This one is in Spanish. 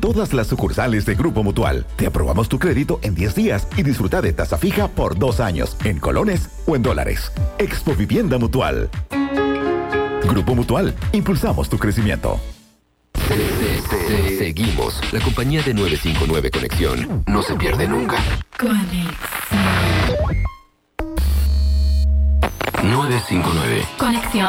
todas las sucursales de Grupo Mutual. Te aprobamos tu crédito en 10 días y disfruta de tasa fija por 2 años, en colones o en dólares. Expo Vivienda Mutual. Grupo Mutual, impulsamos tu crecimiento. Seguimos. La compañía de 959 Conexión no se pierde nunca. Conexión. 959. Conexión.